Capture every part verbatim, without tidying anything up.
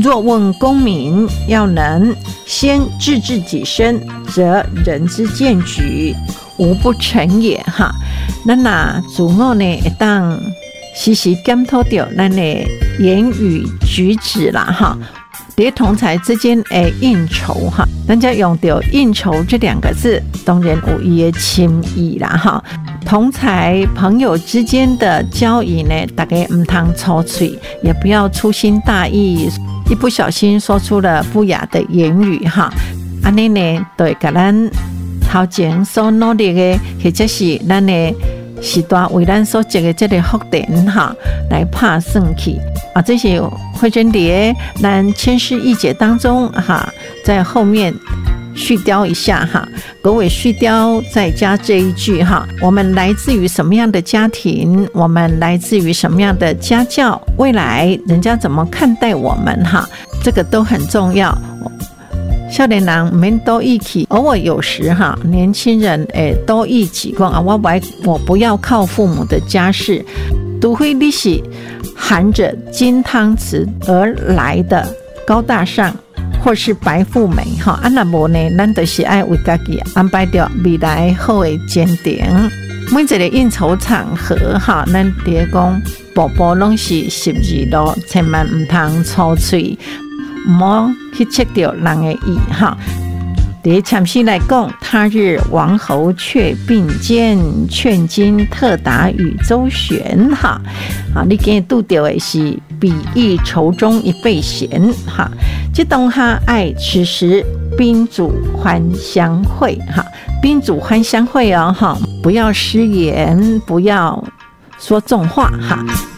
若问公民，要能先治治己身，则人之见举无不成也哈。咱若自我呢，会当时时检讨到咱的言语举止啦哈。在同侪之间的应酬哈，咱才用到应酬这两个字，当然有伊的深意啦哈。同侪朋友之间的交易呢，大家唔通粗嘴，也不要粗心大意，一不小心说出了不雅的言语哈。安尼呢，就会甲咱头前所努力的，或者是咱的时代为咱所积的这个福田哈，来拍算去啊。这些慧珍蝶咱千诗一解当中哈，在后面续雕一下哈，狗尾续雕再加这一句哈，我们来自于什么样的家庭，我们来自于什么样的家教，未来人家怎么看待我们哈，这个都很重要。少年人唔免多义气，偶尔有时哈，年轻人诶多义气讲啊，我不我不要靠父母的家世，除非你是含着金汤匙而来的高大上，或是白富美哈，啊那无呢，咱就是爱为家己安排掉未来好的前程。每一个应酬场合哈，咱伫讲步步拢是十字路，千万唔通粗嘴。唔好去切掉人的意哈。在禅师来讲，他日王侯却并肩，劝君特答与周旋哈。啊，你今日拄到的是比翼仇中一倍贤哈。这当下爱此时宾主欢相会哈，宾主欢相会哦哈，不要失言，不要说重话哈。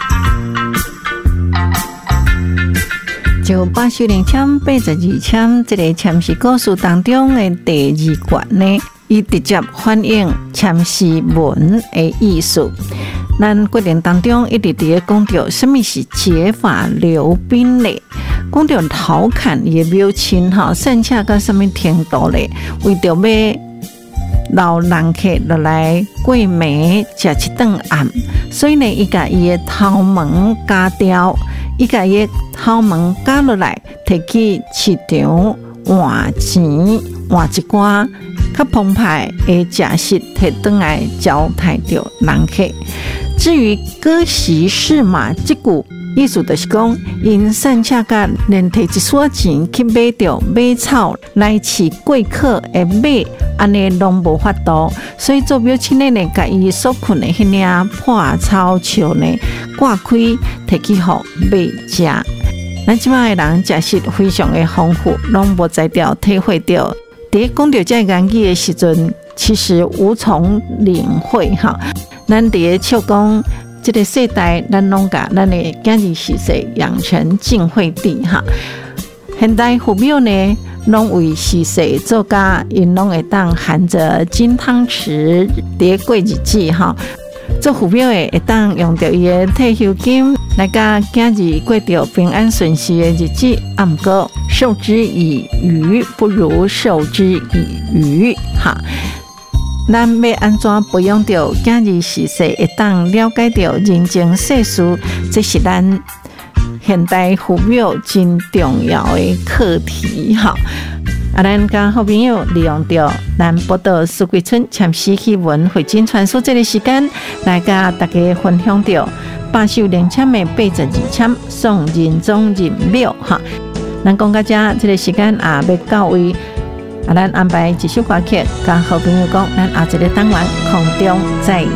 就八首灵签八十二签，这个签诗故事当中的第二卷呢，伊直接反映签诗文的意思。咱过程当中一直伫讲到什么是结法留宾咧，讲到调侃伊的表情哈，剩下到什么程度咧？为着要老人客落来过暝食一顿暗，所以呢，伊甲伊的头毛加掉。伊甲伊头毛加落来，摕去市场换钱，换一寡较澎湃的食食，摕转来招待着人客。至于割席是马这句意思，就是讲因散车甲连摕一撮钱去买着买草来饲贵客的马，安尼拢无法度，所以做表亲呢，甲伊所困的迄领破草树呢挂开，摕去互马食。咱即摆的人食食非常的丰富，拢无在调体会到。伫讲到这言语的时阵，其实无从领会哈。咱伫笑讲，这个世代咱拢甲咱的今日时势养成晋惠帝哈。现代父母呢，拢为时势做家，因拢会当含着金汤匙伫过日子哈。做父母的会当用到伊的退休金来甲今日过着平安顺遂的日子，啊毋过授之以鱼不如授之以渔哈。咱要安怎培养着今日时势，会当了解着人情世事，这是咱现代父母真重要的课题哈。啊，咱甲好朋友利用着咱宝岛四季春禅诗戏文汇金传输这个时间，来甲大家分享着八首灵签的八十二签送人中人庙哈。咱讲到这这个时间也要到位。啊，咱安排一首歌曲，甲好朋友讲，咱下一个单元空中再